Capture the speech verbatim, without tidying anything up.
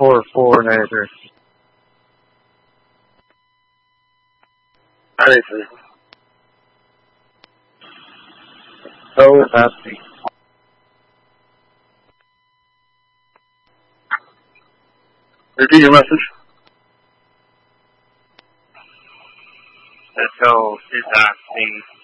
four four neighbor. Anything. So is happy. Repeat your message. So is asking